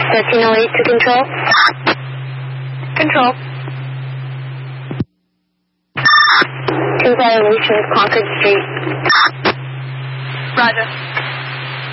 1308 to control. Control. 2 violations, Concord Street. Roger.